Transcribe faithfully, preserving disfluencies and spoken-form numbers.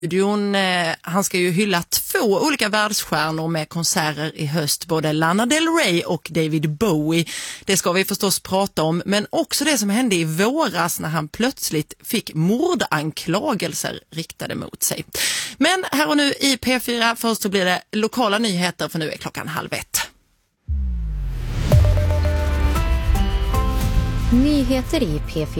studion. Han ska ju hylla två olika världsstjärnor med konserter i höst, både Lana Del Rey och David Bowie. Det ska vi förstås prata om, men också det som hände i våras när han plötsligt fick mordanklagelser riktade mot sig. Men här och nu i P fyra, först så blir det lokala nyheter, för nu är klockan halv ett. Nyheter i P fyra.